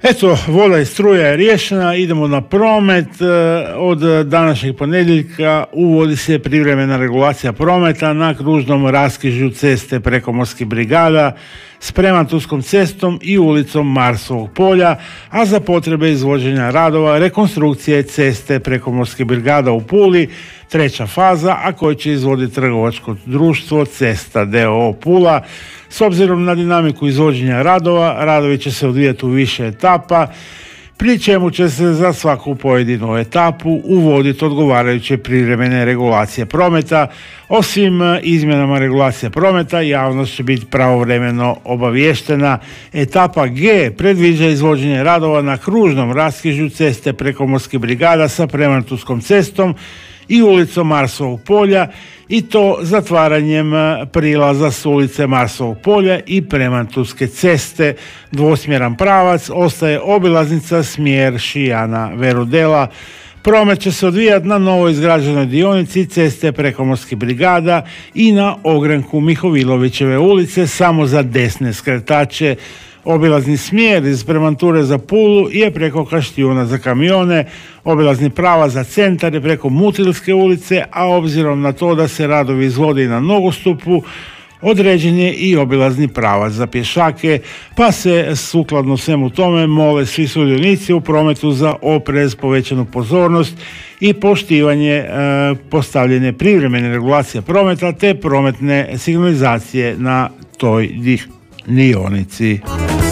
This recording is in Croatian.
Eto, voda i struja je riješena, idemo na promet. Od današnjeg ponedjeljka uvodi se privremena regulacija prometa na kružnom raskrižju ceste Prekomorskih brigada s Premantuskom cestom i ulicom Marsovog polja, a za potrebe izvođenja radova rekonstrukcije ceste Prekomorskih brigada u Puli, treća faza, a koju će izvoditi trgovačko društvo Cesta d.o.o. Pula. S obzirom na dinamiku izvođenja radova, radovi će se odvijati u više etapa, pri čemu će se za svaku pojedinu etapu uvoditi odgovarajuće privremene regulacije prometa. O svim izmjenama regulacije prometa javnost će biti pravovremeno obaviještena. Etapa G predviđa izvođenje radova na kružnom raskrižju ceste Prekomorskih brigada sa Premantuskom cestom i ulicom Marsovog polja, i to zatvaranjem prilaza s ulice Marsovog polja i Premantuske ceste. Dvosmjeran pravac ostaje obilaznica smjer Šijana Verudela. Promet će se odvijati na novo izgrađenoj dionici ceste Prekomorskih brigada i na ogranku Mihovilovićeve ulice samo za desne skretače. Obilazni smjer iz Premanture za Pulu je preko Kaštijuna za kamione, obilazni pravac za centar je preko Mutilske ulice, a obzirom na to da se radovi izvode na nogostupu, određen je i obilazni pravac za pješake, pa se sukladno svemu tome mole svi sudionici u prometu za oprez, povećanu pozornost i poštivanje postavljene privremene regulacije prometa te prometne signalizacije na toj dionici.